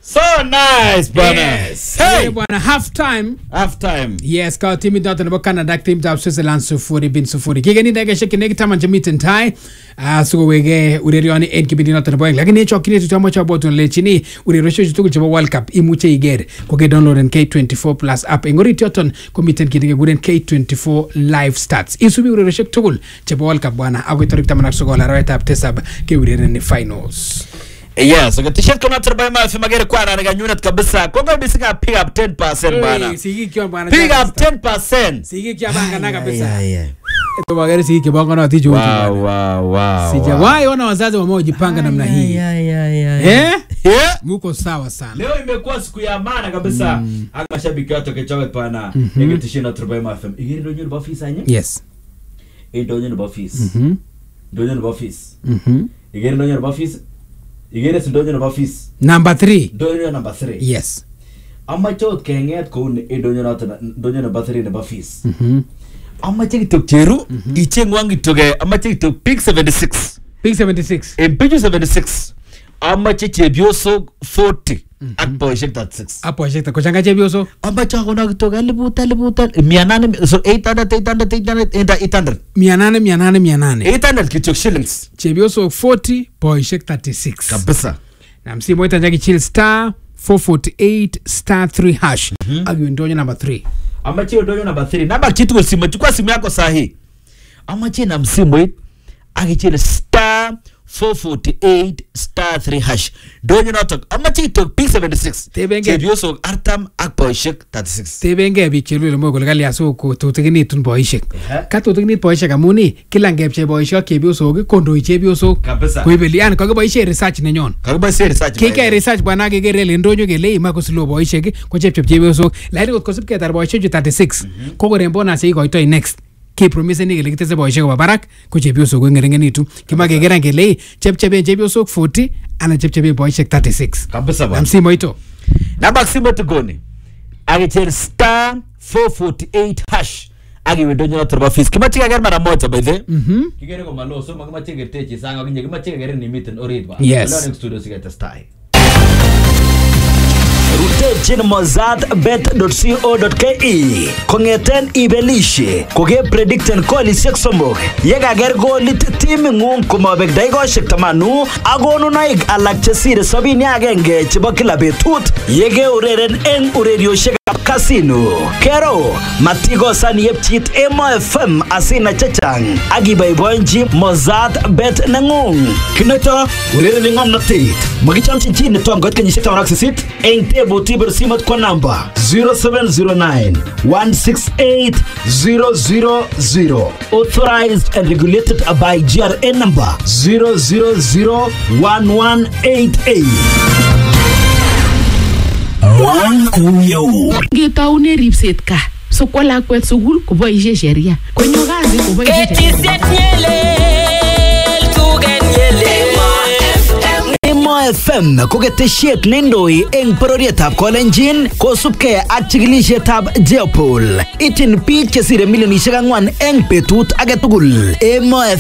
So nice, bwana. Yes. Hey, bwana, half time. Yes, ka team dot na Canada team dot Switzerland 0-0. Kigeni ndege sheki negi tama jamiten tai. Sugo wege urerioni en kibidi not na boy. Lakini chokini tutamo cha boto lechini ureresho tuku chabo World Cup imuche igere. Koke download en K24 Plus app. Engori tioton komiten kidege guren K24 live stats. Isubi ureresho tukul chabo World Cup bwana. Ako itorik tamanak sugo la raweta aptesab ke ureren finals. Yes, so t-shirt kama turba ma fi magere kwa na daga unit kabisa. Kongo bisika pick up 10% bana. Sigi kiwa bwana. Pick up 10%. Sigi kiwa banga na kabisa. Eto magere sigi kiwa banga na tiju. Wow. Sijawahi ona wazazi wamejipanga namna hii. Muko sawa sana. Leo imekuwa siku ya maana kabisa. Mashabiki wote kechoke pana. Ngeke t-shirt turba ma FM. Igiri ndo nyumba office anye? Yes. Ndo nyumba office. Ndo nyumba office. Igiri ndo nyumba office. Igere sindonyo na office number 3. Donyo number 3. Yes. Amma chot kenget ko donyo na donyo number 3 na office. Amma chikitok cheru ichengwangi toge amma chikitok pick 76. Pick 76. In page 76. Amma chebioso 40 at project 36. A project ko changa chebioso. Amma chako na toge libuta mianane so 800 800 kichok shillings. Chebioso 40 project 36. Kabisa. Na msimu ita njaki chill star 448 star 3 hash. Agi ndonyo number 3. Ama chio ndonyo number 3. Namba kitu kwa simu, chukua simu yako sahi. Ama chio na msimu agi chill star 448 star 3 hash. Ndonyo na tok. Ama chio tok pick 76. Chebioso artam ak boyshek 36. Tebenge bichelu ile moko legali aso ko totegini tun boyshek. Ka totegini boyshek amuni kila ngepche boyshek chebioso ke kondo chebioso. Kabisa. Kuibeli yani kwa boyshek research nenyon. Kwa boyshek research. Kike research bwana gegere le ndonyo gele imako silo boyshek ko chebioso. Laini ko sip ke tar boyshek 36. Ko rembona sei ko itoy next. Ke promise ni gele kitese boyshek ba barak ko chebioso ko ngerengenitu. Kima gegera gele chebioso 40 ana chebchebe boyshek 36. Kabisa bwana. Msimo ito. Namba simu tugoni. Agichel star 448 hash. Agi wedonyo na turba office. Kima chika gari mara moja by the. Kigere ko malo so magma chika techi sanga kinye kima chika gari ni meeting oridwa. Yes. Learning studio sigata style. Rutechin mozartbet.co.ke kongeten ibelishe koge predicten kolisiek somok yekager golit timingung komabek daikoshek 10 akonunoik alak chesire 71 chebo kila betut yekeureren eng urerioshek casino. Kero matikosan yepchit Emo FM asina chechang akiboiboenchi Mozart bet nengung. Kinoito urereni ngomnotet makichamchi chi netomgot kenyisiek 18 eng tebut ibir simot kwa namba 0709 168 000. Authorized and regulated by GRA number 0001188. Ngetaune ripset ka so kwa lakwet sugul koboishe sheria konyo kazi koboishe Emo FM koketeshiet nendoi eng pororietab Kolenjin kosubke ak chikilishetab Jeopol. Itin biik chesire milionishek 4 eng betut age tugul. Emo